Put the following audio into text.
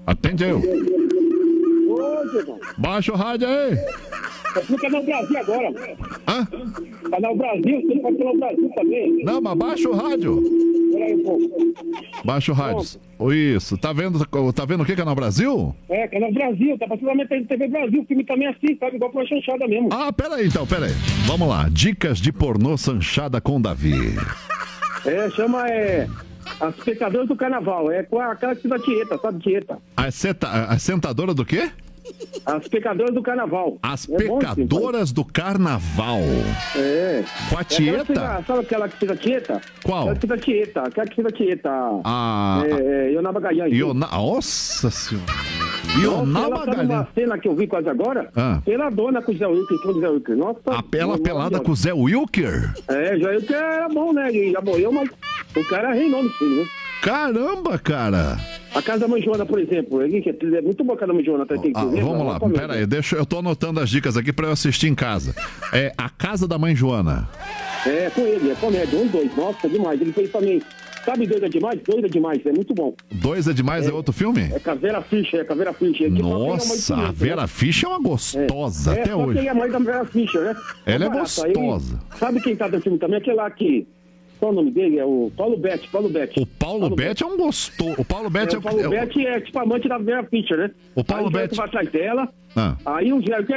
Atende eu. Ô, Diegão. Baixa o rádio aí. Tá no Canal Brasil agora. Hã? Canal Brasil, você pode Canal Brasil também. Não, mas baixa o rádio. Peraí um pouco. Baixa o rádio. Isso. Tá vendo o que, Canal Brasil? É, Canal Brasil, tá passando na TV Brasil, o filme também é assim, sabe? Igual pra chanchada mesmo. Ah, peraí. Vamos lá. Dicas de pornô chanchada com Davi. Chama As Pecadoras do Carnaval. É com aquela que da Tieta, sabe, Tieta? A sentadora do quê? As Pecadoras do Carnaval. As Pecadoras do Carnaval. Com a Tieta? Sabe aquela que fez a Tieta? Qual? Aquela que fez a Tieta. Aquela que fez a Tieta. Ioná Magalhães. Nossa senhora. Ioná Magalhães. Sabe uma cena que eu vi quase agora? Peladona com o Zé Wilker. Nossa. Ela pelada com o Zé Wilker? Zé Wilker era bom, né? Ele já morreu, mas o cara reinou no filme, né? Caramba, cara. A Casa da Mãe Joana, por exemplo. É muito boa a Casa da Mãe Joana. Vamos lá, peraí. Eu tô anotando as dicas aqui pra eu assistir em casa. A Casa da Mãe Joana. Com ele, é comédia. 1, 2. Nossa, demais. Ele fez também. Sabe Doida Demais? Doida Demais, é muito bom. Dois é Demais é outro filme? É com a Vera Fischer, Nossa, a Vera Fischer é uma gostosa até hoje. Quem é a mãe da Vera Fischer, né? Ela é gostosa. Sabe quem tá no filme também? Aquele lá que... Qual o nome dele? É o Paulo Betti. O Paulo Betti é um gostoso. O Paulo Betti Betti é tipo amante da Vera Fischer, né? O Paulo Betti vai atrás dela. Ah. Aí o Zé